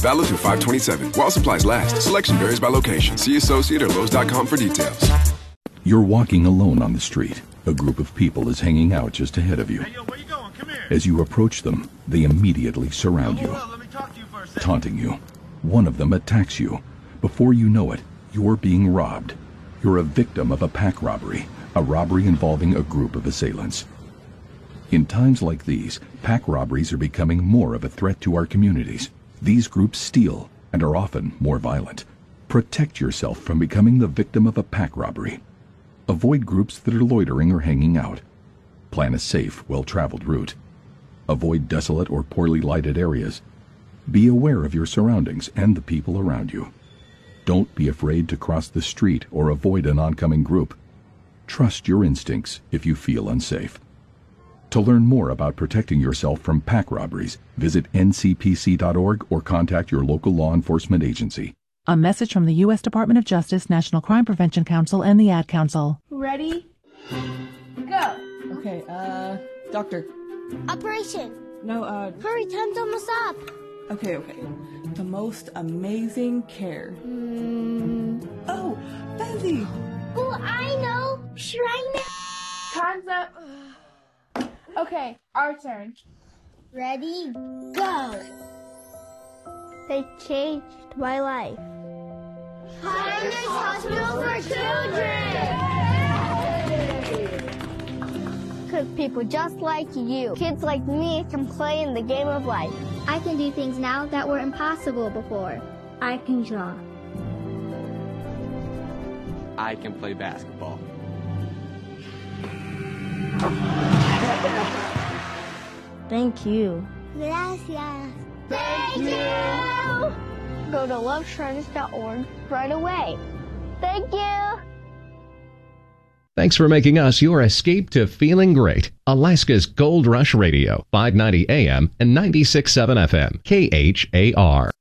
Valid through 5/27. While supplies last. Selection varies by location. See associate or Lowe's.com for details. You're walking alone on the street. A group of people is hanging out just ahead of you. Hey, yo, where you going? Come here. As you approach them, they immediately surround you, Let me talk to you for a second. taunting you. One of them attacks you. Before you know it, you're being robbed. You're a victim of a pack robbery, a robbery involving a group of assailants. In times like these, pack robberies are becoming more of a threat to our communities. These groups steal and are often more violent. Protect yourself from becoming the victim of a pack robbery. Avoid groups that are loitering or hanging out. Plan a safe, well-traveled route. Avoid desolate or poorly lighted areas. Be aware of your surroundings and the people around you. Don't be afraid to cross the street or avoid an oncoming group. Trust your instincts if you feel unsafe. To learn more about protecting yourself from pack robberies, visit ncpc.org or contact your local law enforcement agency. A message from the U.S. Department of Justice, National Crime Prevention Council, and the Ad Council. Ready? Go. Okay, doctor. Operation. No, Hurry, time's almost up. Okay. The most amazing care. Oh, Bezzy. Oh, I know. Shrine. Time's up. Okay, our turn. Ready? Go. They changed my life. Kindness Hospital for Children! Because people just like you, kids like me, can play in the game of life. I can do things now that were impossible before. I can draw. I can play basketball. Thank you. Gracias. Thank you! Go to loveshriners.org right away. Thank you! Thanks for making us your escape to feeling great. Alaska's Gold Rush Radio, 590 AM and 96.7 FM, KHAR.